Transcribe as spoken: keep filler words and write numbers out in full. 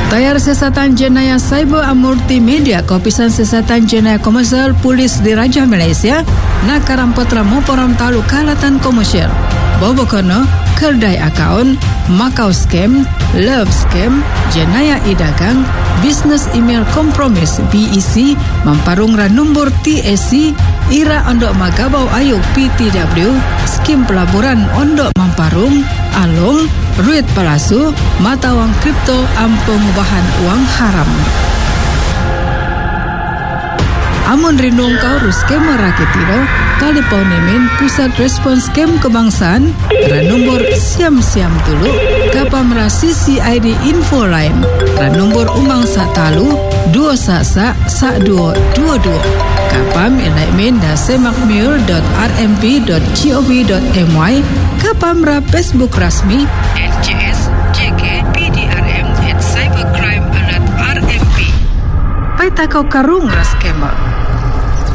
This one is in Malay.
Tayar Siasatan Jenayah Cyber Amurti Media Kopisan Siasatan Jenayah Komersial Polis Diraja Malaysia nak karampotra moporam talu kalatan komersial. Bobokono, kerdai akaun, makau scam, love scam, jenayah idagang, business email kompromis B E C, mamparung ra nombor T S C, ira ondok magabau ayuk P T W, skim pelaburan ondok mamparung, alung, ruit palsu, mata wang kripto am pengubahan uang haram. Amun rinung kau rus skema raketiro, telepon nemen pusat respons skem kebangsaan, nombor siam-siam tulu, kapamra C C I D info line, nombor umang satalu, dua sa-sa, sa-dua, dua dua. Kapam elemen da semakmur dot r m p dot gov dot m y, kapamra Facebook rasmi, N J S J K P D R M at cybercrime alert R M P. Pai takau karung ras skema.